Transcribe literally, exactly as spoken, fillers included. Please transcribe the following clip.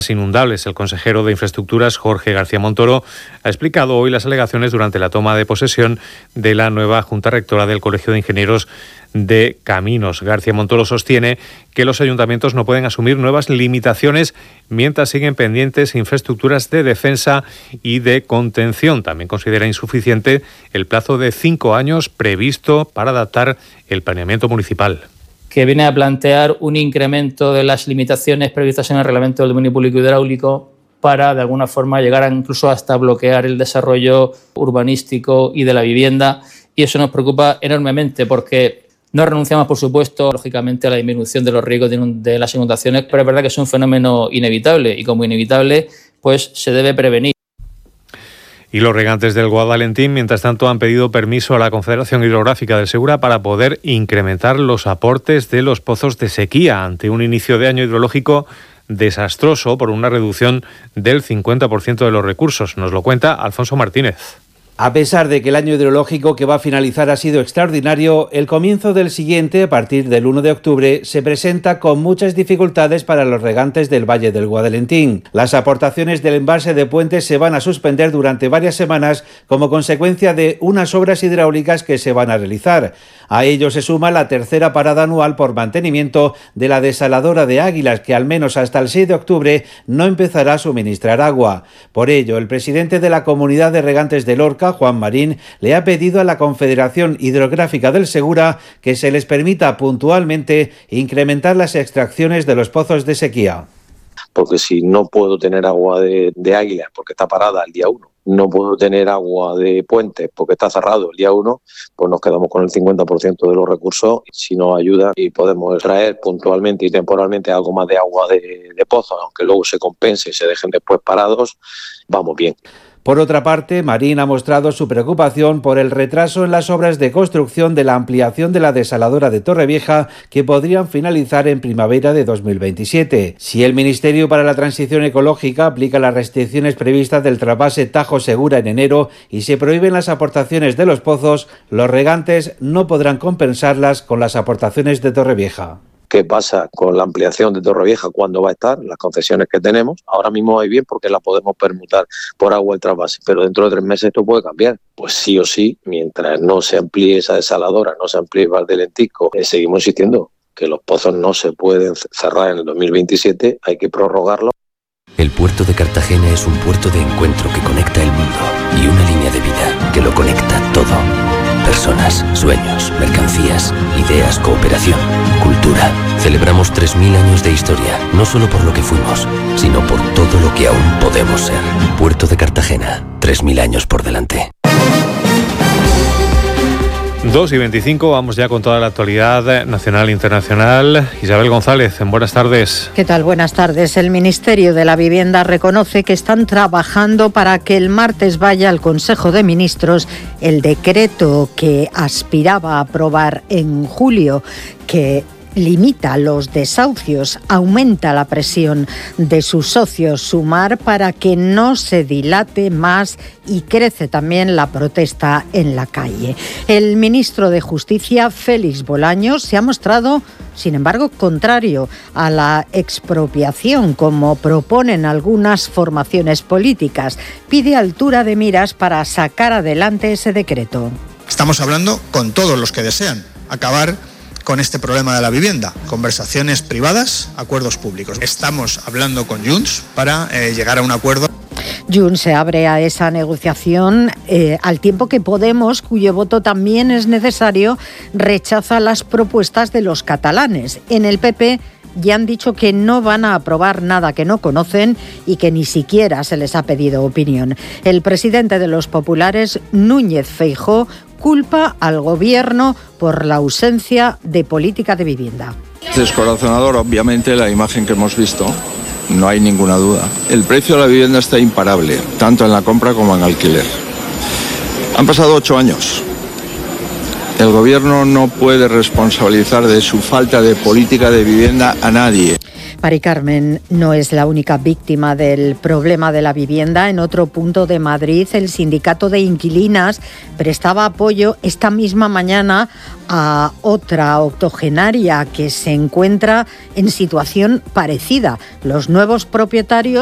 inundables. El consejero de Infraestructuras, Jorge García Montoro, ha explicado hoy las alegaciones durante la toma de posesión de la nueva Junta Rectora del Colegio de Ingenieros de Caminos. García Montoro sostiene que los ayuntamientos no pueden asumir nuevas limitaciones mientras siguen pendientes infraestructuras de defensa y de contención. También considera insuficiente el plazo de cinco años previsto para adaptar el planeamiento municipal, que viene a plantear un incremento de las limitaciones previstas en el Reglamento del Dominio Público Hidráulico para, de alguna forma, llegar a incluso hasta bloquear el desarrollo urbanístico y de la vivienda. Y eso nos preocupa enormemente porque no renunciamos, por supuesto, lógicamente, a la disminución de los riesgos de las inundaciones, pero es verdad que es un fenómeno inevitable y, como inevitable, pues se debe prevenir. Y los regantes del Guadalentín, mientras tanto, han pedido permiso a la Confederación Hidrográfica del Segura para poder incrementar los aportes de los pozos de sequía ante un inicio de año hidrológico desastroso por una reducción del cincuenta por ciento de los recursos. Nos lo cuenta Alfonso Martínez. A pesar de que el año hidrológico que va a finalizar ha sido extraordinario, el comienzo del siguiente, a partir del uno de octubre, se presenta con muchas dificultades para los regantes del Valle del Guadalentín. Las aportaciones del embalse de Puentes se van a suspender durante varias semanas como consecuencia de unas obras hidráulicas que se van a realizar. A ello se suma la tercera parada anual por mantenimiento de la desaladora de Águilas, que al menos hasta el seis de octubre no empezará a suministrar agua. Por ello, el presidente de la Comunidad de Regantes de Lorca, Juan Marín, le ha pedido a la Confederación Hidrográfica del Segura que se les permita puntualmente incrementar las extracciones de los pozos de sequía. Porque si no puedo tener agua de, de Águilas porque está parada el día uno, no puedo tener agua de Puentes porque está cerrado el día uno, pues nos quedamos con el cincuenta por ciento de los recursos. Si nos ayuda y podemos traer puntualmente y temporalmente algo más de agua de, de pozos, aunque luego se compense y se dejen después parados, vamos bien. Por otra parte, Marín ha mostrado su preocupación por el retraso en las obras de construcción de la ampliación de la desaladora de Torrevieja, que podrían finalizar en primavera de dos mil veintisiete. Si el Ministerio para la Transición Ecológica aplica las restricciones previstas del trasvase Tajo Segura en enero y se prohíben las aportaciones de los pozos, los regantes no podrán compensarlas con las aportaciones de Torrevieja. ¿Qué pasa con la ampliación de Torrevieja? ¿Cuándo va a estar? Las concesiones que tenemos. Ahora mismo hay bien porque la podemos permutar por agua el trasvase, pero dentro de tres meses esto puede cambiar. Pues sí o sí, mientras no se amplíe esa desaladora, no se amplíe Valdelentisco, eh, seguimos insistiendo que los pozos no se pueden cerrar en el dos mil veintisiete, hay que prorrogarlo. El puerto de Cartagena es un puerto de encuentro que conecta el mundo y una línea de vida que lo conecta todo. Personas, sueños, mercancías, ideas, cooperación, cultura. Celebramos tres mil años de historia, no solo por lo que fuimos, sino por todo lo que aún podemos ser. Puerto de Cartagena, tres mil años por delante. dos y veinticinco, vamos ya con toda la actualidad nacional e internacional. Isabel González, buenas tardes. ¿Qué tal? Buenas tardes. El Ministerio de la Vivienda reconoce que están trabajando para que el martes vaya al Consejo de Ministros el decreto que aspiraba a aprobar en julio, que limita los desahucios, aumenta la presión de sus socios Sumar para que no se dilate más y crece también la protesta en la calle. El ministro de Justicia, Félix Bolaños, se ha mostrado, sin embargo, contrario a la expropiación, como proponen algunas formaciones políticas. Pide altura de miras para sacar adelante ese decreto. Estamos hablando con todos los que desean acabar con este problema de la vivienda. Conversaciones privadas, acuerdos públicos. Estamos hablando con Junts para eh, llegar a un acuerdo. Junts se abre a esa negociación eh, al tiempo que Podemos, cuyo voto también es necesario, rechaza las propuestas de los catalanes. En el P P ya han dicho que no van a aprobar nada que no conocen y que ni siquiera se les ha pedido opinión. El presidente de los populares, Núñez Feijóo, culpa al gobierno por la ausencia de política de vivienda. Descorazonador, obviamente, la imagen que hemos visto, no hay ninguna duda. El precio de la vivienda está imparable, tanto en la compra como en alquiler. Han pasado ocho años. El gobierno no puede responsabilizar de su falta de política de vivienda a nadie. Mari Carmen no es la única víctima del problema de la vivienda. En otro punto de Madrid, el sindicato de inquilinas prestaba apoyo esta misma mañana a otra octogenaria que se encuentra en situación parecida. Los nuevos propietarios